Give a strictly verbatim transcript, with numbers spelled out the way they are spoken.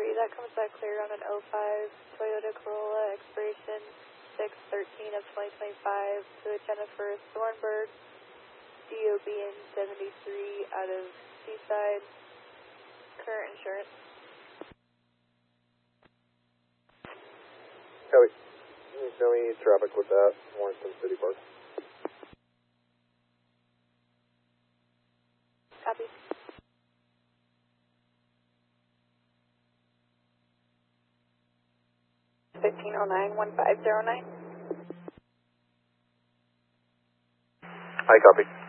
three, that comes back clear on an oh five Toyota Corolla, expiration six thirteen of twenty twenty-five to a Jennifer Thornburg, D O B in seventy-three out of Seaside, current insurance. Copy. Show me traffic with that, Warrenton City Park. Copy. fifteen oh nine, one five zero nine. I copy.